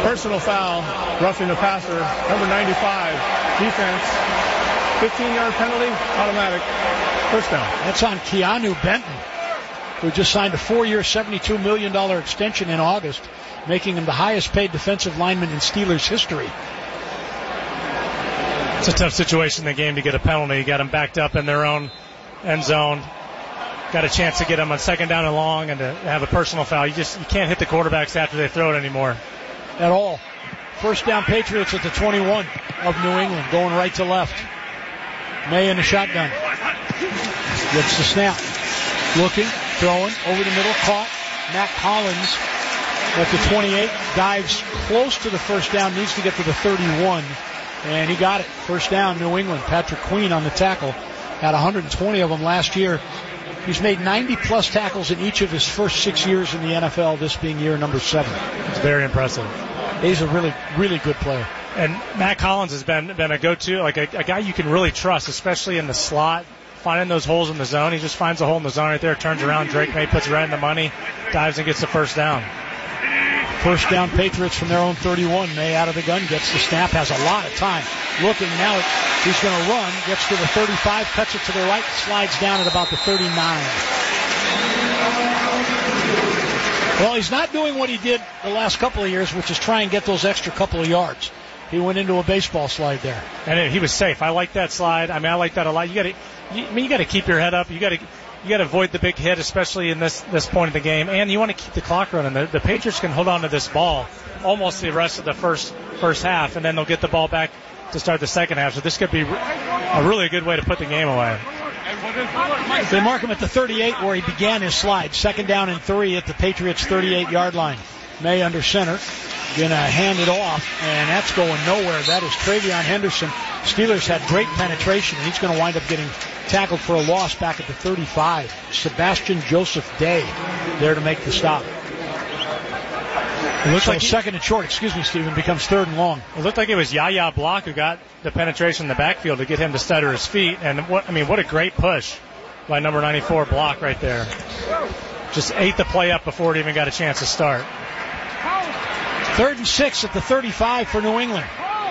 Personal foul, roughing the passer, number 95, defense, 15-yard penalty, automatic, first down. That's on Keanu Benton, who just signed a 4-year, $72 million extension in August, making him the highest paid defensive lineman in Steelers history. It's a tough situation in the game to get a penalty. You got them backed up in their own end zone. Got a chance to get them on second down and long and to have a personal foul. You can't hit the quarterbacks after they throw it anymore. At all. First down, Patriots at the 21 of New England, going right to left. May in the shotgun. Gets the snap. Looking, throwing, over the middle, caught. Matt Collins at the 28, dives close to the first down, needs to get to the 31, and he got it. First down, New England. Patrick Queen on the tackle. Had 120 of them last year. He's made 90-plus tackles in each of his first 6 years in the NFL, this being year number 7. It's very impressive. He's a really, really good player. And Matt Collins has been a go-to, like a guy you can really trust, especially in the slot, finding those holes in the zone. He just finds a hole in the zone right there, turns around, Drake May puts it right in the money, dives and gets the first down. First down, Patriots from their own 31. May out of the gun, gets the snap, has a lot of time. Looking now, he's going to run, gets to the 35, cuts it to the right, slides down at about the 39. Well, he's not doing what he did the last couple of years, which is try and get those extra couple of yards. He went into a baseball slide there. And he was safe. I like that slide. I mean, I like that a lot. You got to keep your head up. You got to avoid the big hit, especially in this point of the game. And you want to keep the clock running. The Patriots can hold on to this ball almost the rest of the first half, and then they'll get the ball back to start the second half. So this could be a really good way to put the game away. They mark him at the 38 where he began his slide. Second down and 3 at the Patriots' 38-yard line. May under center. Gonna hand it off, and that's going nowhere. That is Travion Henderson. Steelers had great penetration, and he's going to wind up getting tackled for a loss back at the 35. Sebastian Joseph Day there to make the stop. It looks like second and short, Stephen, becomes third and long. It looked like it was Yaya Block who got the penetration in the backfield to get him to stutter his feet. And what a great push by number 94 Block right there. Just ate the play up before it even got a chance to start. 3rd and 6 at the 35 for New England.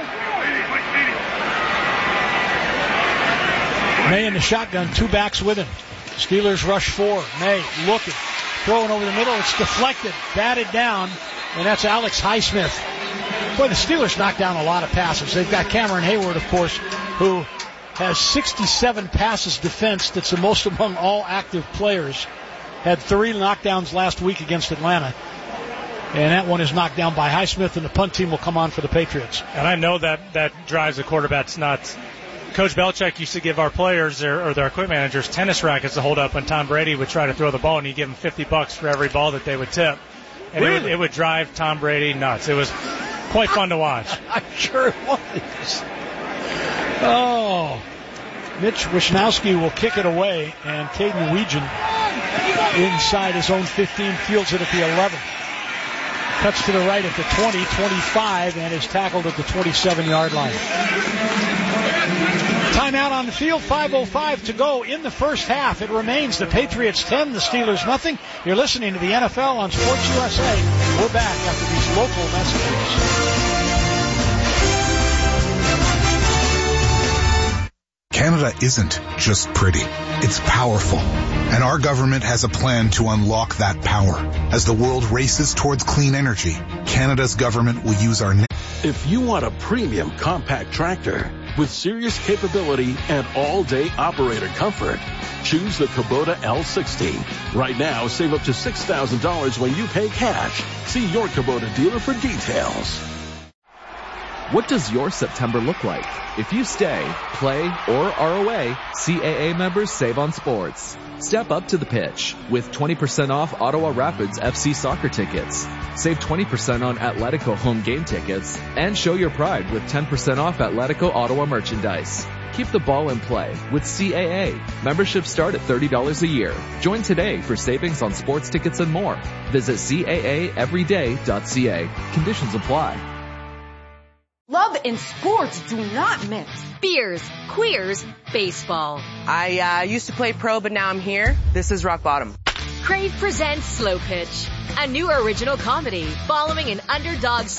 May in the shotgun, 2 backs with him. Steelers rush 4. May looking, throwing over the middle. It's deflected, batted down, and that's Alex Highsmith. Boy, the Steelers knocked down a lot of passes. They've got Cameron Hayward, of course, who has 67 passes defense. That's the most among all active players. Had 3 knockdowns last week against Atlanta. And that one is knocked down by Highsmith, and the punt team will come on for the Patriots. And I know that drives the quarterbacks nuts. Coach Belichick used to give our players or their equipment managers tennis rackets to hold up when Tom Brady would try to throw the ball, and he'd give them $50 for every ball that they would tip. And really? it would drive Tom Brady nuts. It was quite fun to watch. I'm sure it was. Oh. Mitch Wishnowsky will kick it away, and Caden Weegan inside his own 15 fields it at the 11. Cuts to the right at the 20, 25, and is tackled at the 27-yard line. Timeout on the field, 5:05 to go in the first half. It remains the Patriots 10, the Steelers nothing. You're listening to the NFL on Sports USA. We're back after these local messages. Canada isn't just pretty. It's powerful. And our government has a plan to unlock that power. As the world races towards clean energy, Canada's government will use our... If you want a premium compact tractor with serious capability and all-day operator comfort, choose the Kubota L60. Right now, save up to $6,000 when you pay cash. See your Kubota dealer for details. What does your September look like? If you stay, play, or are away, CAA members save on sports. Step up to the pitch with 20% off Ottawa Rapids FC soccer tickets. Save 20% on Atletico home game tickets and show your pride with 10% off Atletico Ottawa merchandise. Keep the ball in play with CAA. Memberships start at $30 a year. Join today for savings on sports tickets and more. Visit CAAeveryday.ca. Conditions apply. Love and sports do not mix. Beers, queers, baseball. I used to play pro, but now I'm here. This is rock bottom. Crave presents Slow Pitch, a new original comedy following an underdog